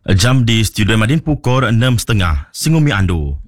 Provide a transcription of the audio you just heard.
Jam di Studio Madin pukul 6.30. Singumi Ando.